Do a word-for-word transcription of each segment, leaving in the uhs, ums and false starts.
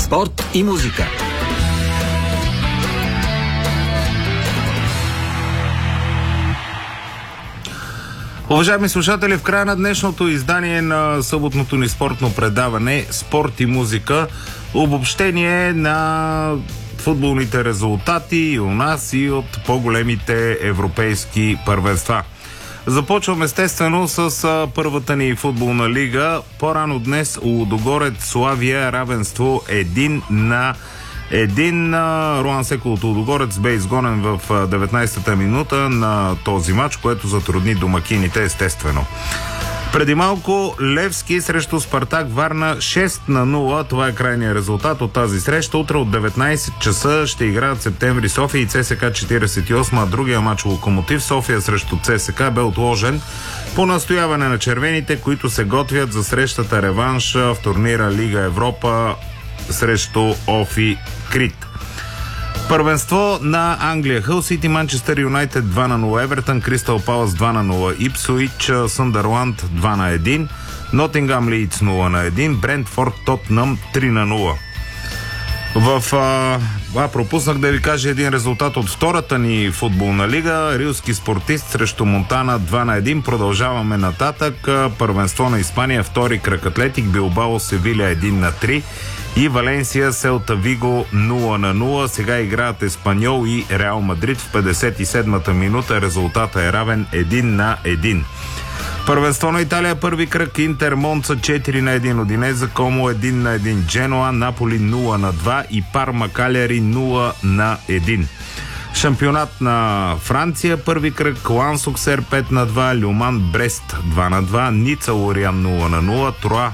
Спорт и музика. Уважаеми слушатели, в края на днешното издание на съботното ни спортно предаване Спорт и музика, обобщение на футболните резултати и у нас, и от по-големите европейски първенства. Започвам естествено с първата ни футболна лига. По-рано днес Лудогорец Славия равенство един на един. Руан Секо от Лудогорец бе изгонен в деветнайсета минута на този матч, което затрудни домакините естествено. Преди малко Левски срещу Спартак Варна шест на нула. Това е крайният резултат от тази среща. Утре от деветнайсет часа ще играят Септември София и ЦСКА четирийсет и осем, а другия матч Локомотив София срещу ЦСКА бе отложен по настояване на червените, които се готвят за срещата реванш в турнира Лига Европа срещу Офи Крит. Първенство на Англия. Хъл Сити Манчестър Юнайтед два на нула, Евертън Кристал Палас два на нула, Ипсуич Съндърланд два на един, Нотингам Лийдс нула на един, Брентфорд Тотнъм три на нула. В а, а, пропуснах да ви кажа един резултат от втората ни футболна лига. Рилски Спортист срещу Монтана два на един. Продължаваме нататък. Първенство на Испания, втори кръг Атлетик Билбао Севиля един на три и Валенсия Селта Виго нула на нула. Сега играят Еспаньол и Реал Мадрид. В петдесет и седмата минута резултата е равен един на един. Първенство на Италия, първи кръг Интер Монца четири на един, Одинеза Комо един на един, Дженуа Наполи нула на два и Парма Каляри нула на един. Шампионат на Франция, първи кръг Ланс Оксер пет на два, Люман Брест два на два, Ница Лориан нула на нула, Троа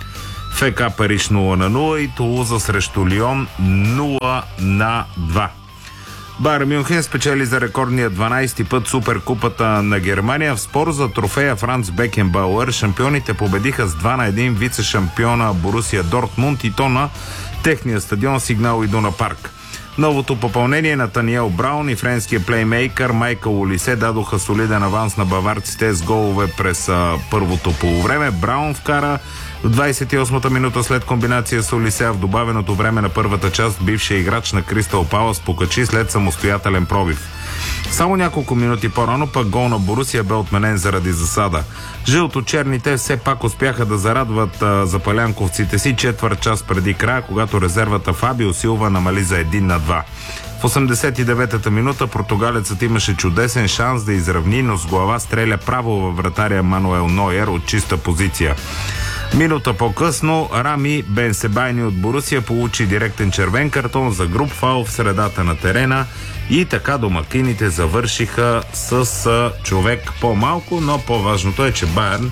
ФК Париж нула на нула и Тулуза срещу Лион нула на два. Байер Мюнхен спечели за рекордния дванайсети път Суперкупата на Германия. В спор за трофея Франц Бекенбауер шампионите победиха с два на един вице-шампиона Борусия Дортмунд, и то на техния стадион Сигнал Идуна парк. Новото попълнение на Таниел Браун и френския плеймейкър Майкъл Олисе дадоха солиден аванс на баварците с голове през а, първото полувреме. Браун вкара в двайсет и осмата минута след комбинация с Олисе, в добавеното време на първата част бившия играч на Кристал Палас покачи след самостоятелен пробив. Само няколко минути по-рано пък гол на Борусия бе отменен заради засада. Жълто-черните все пак успяха да зарадват а, запалянковците си четвърт час преди края, когато резервата Фабио Силва намали за един на два. В осемдесет и деветата минута португалецът имаше чудесен шанс да изравни, но с глава стреля право във вратаря Мануел Нойер от чиста позиция. Минута по-късно Рами Бенсебайни от Борусия получи директен червен картон за груб фаул в средата на терена и така домакините завършиха с човек по-малко, но по-важното е, че Байерн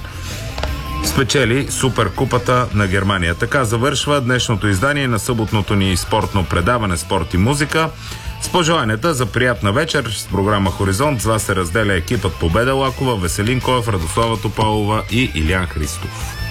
спечели Суперкупата на Германия. Така завършва днешното издание на съботното ни спортно предаване Спорт и музика. С пожеланията за приятна вечер с програма Хоризонт. С вас се разделя екипът Победа Лакова, Веселин Коев, Радослава Топалова и Илян Христов.